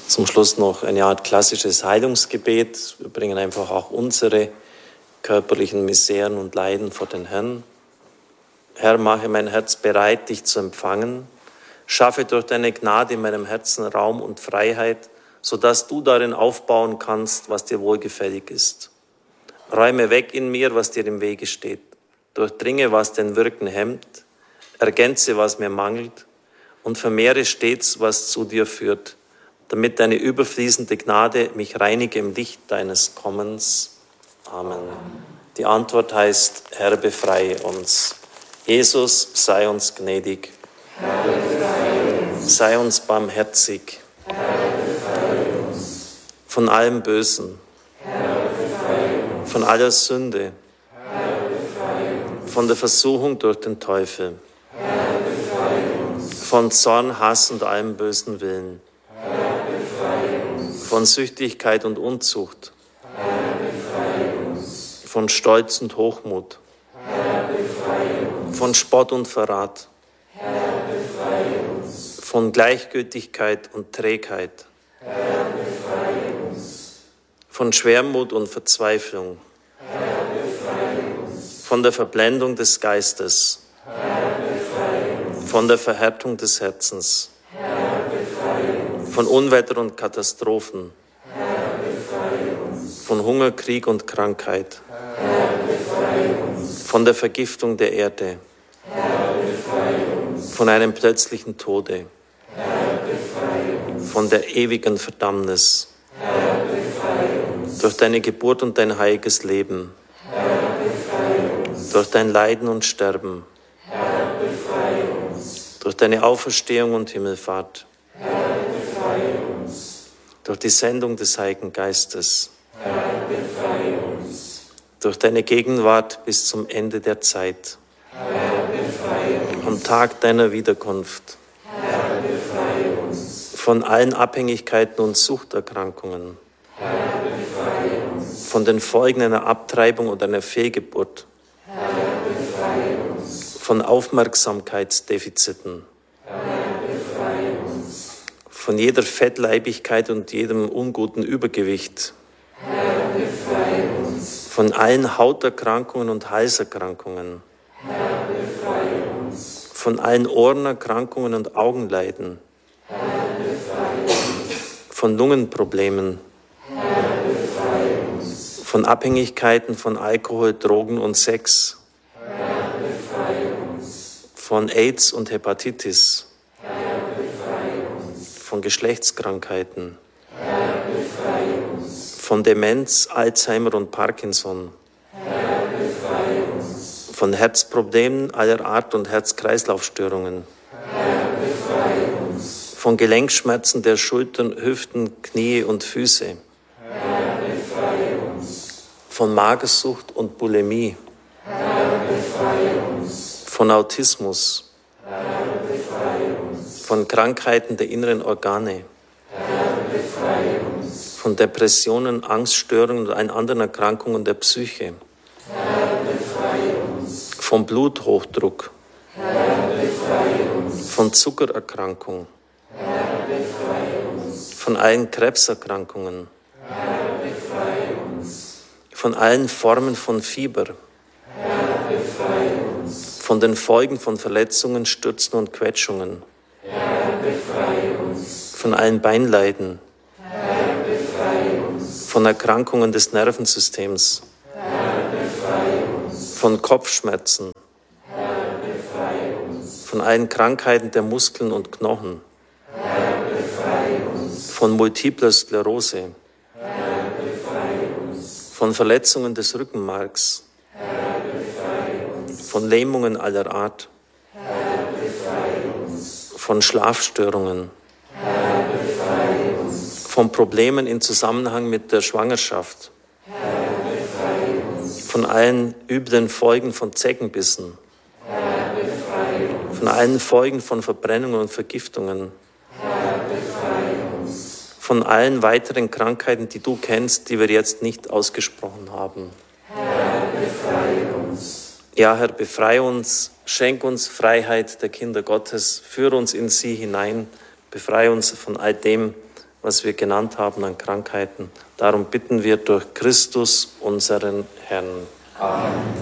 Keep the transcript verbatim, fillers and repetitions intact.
Zum Schluss noch eine Art klassisches Heilungsgebet. Wir bringen einfach auch unsere körperlichen Miseren und Leiden vor den Herrn. Herr, mache mein Herz bereit, dich zu empfangen. Schaffe durch deine Gnade in meinem Herzen Raum und Freiheit, sodass du darin aufbauen kannst, was dir wohlgefällig ist. Räume weg in mir, was dir im Wege steht. Durchdringe, was dein Wirken hemmt. Ergänze, was mir mangelt. Und vermehre stets, was zu dir führt, damit deine überfließende Gnade mich reinige im Licht deines Kommens. Amen. Die Antwort heißt, Herr, befreie uns. Jesus, sei uns gnädig. Herr, befreie uns. Sei uns barmherzig. Herr, befreie uns. Von allem Bösen. Herr, befreie uns. Von aller Sünde. Herr, befreie uns. Von der Versuchung durch den Teufel. Herr, befreie uns. Von Zorn, Hass und allem bösen Willen. Herr, befreie uns. Von Süchtigkeit und Unzucht. Herr, befreie uns. Von Stolz und Hochmut. Herr, befreie uns. Von Spott und Verrat. Herr, befreie uns. Von Gleichgültigkeit und Trägheit. Herr, befreie uns. Von Schwermut und Verzweiflung. Herr, befreie uns. Von der Verblendung des Geistes. Herr, befreie uns. Von der Verhärtung des Herzens. Herr, befreie uns. Von Unwetter und Katastrophen. Herr, befreie uns. Von Hunger, Krieg und Krankheit. Herr, befreie uns. Von der Vergiftung der Erde. Herr, befreie uns. Von einem plötzlichen Tode. Herr, befreie uns. Von der ewigen Verdammnis. Herr, befreie uns. Durch deine Geburt und dein heiliges Leben. Herr, befreie uns. Durch dein Leiden und Sterben. Herr, befreie uns. Durch deine Auferstehung und Himmelfahrt. Herr, befreie uns. Durch die Sendung des Heiligen Geistes. Herr, befreie uns. Durch deine Gegenwart bis zum Ende der Zeit. Herr, befreie uns. Am Tag deiner Wiederkunft. Herr, befreie uns. Von allen Abhängigkeiten und Suchterkrankungen. Herr, befreie uns. Von den Folgen einer Abtreibung oder einer Fehlgeburt. Herr, befreie uns. Von Aufmerksamkeitsdefiziten. Herr, befreie uns. Von jeder Fettleibigkeit und jedem unguten Übergewicht. Herr, befreie uns. Von allen Hauterkrankungen und Halserkrankungen. Herr, befreie uns. Von allen Ohrenerkrankungen und Augenleiden. Herr, befreie uns. Von Lungenproblemen. Herr, befreie uns. Von Abhängigkeiten von Alkohol, Drogen und Sex. Herr, befreie uns. Von AIDS und Hepatitis. Herr, befreie uns. Von Geschlechtskrankheiten. Herr, befreie uns. Von Demenz, Alzheimer und Parkinson. Herr, befreie uns. Von Herzproblemen aller Art und Herz-Kreislauf-Störungen. Herr, befreie uns. Von Gelenkschmerzen der Schultern, Hüften, Knie und Füße. Herr, befreie uns. Von Magersucht und Bulimie. Herr, befreie uns. Von Autismus. Herr, befreie uns. Von Krankheiten der inneren Organe. Herr, befreie uns. Von Depressionen, Angststörungen und allen anderen Erkrankungen der Psyche. Herr, befreie uns. Von Bluthochdruck. Herr, befreie uns. Von Zuckererkrankung. Herr, befreie uns. Von allen Krebserkrankungen. Herr, befreie uns. Von allen Formen von Fieber. Herr, befreie uns. Von den Folgen von Verletzungen, Stürzen und Quetschungen. Herr, befreie uns. Von allen Beinleiden. Herr, befreie uns. Von Erkrankungen des Nervensystems. Herr, befreie uns. Von Kopfschmerzen. Herr, befreie uns. Von allen Krankheiten der Muskeln und Knochen. Herr, befreie uns. Von multipler Sklerose. Herr, befreie uns. Von Verletzungen des Rückenmarks. Herr, befreie uns. Von Lähmungen aller Art. Herr, befreie uns. Von Schlafstörungen. Herr, befreie uns. Von Problemen in Zusammenhang mit der Schwangerschaft. Herr, befreie uns. Von allen üblen Folgen von Zeckenbissen. Herr, befreie uns. Von allen Folgen von Verbrennungen und Vergiftungen. Herr, befreie uns. Von allen weiteren Krankheiten, die du kennst, die wir jetzt nicht ausgesprochen haben. Herr, befreie uns. Ja, Herr, befreie uns, schenk uns Freiheit der Kinder Gottes, führe uns in sie hinein, befreie uns von all dem, was wir genannt haben an Krankheiten. Darum bitten wir durch Christus, unseren Herrn. Amen.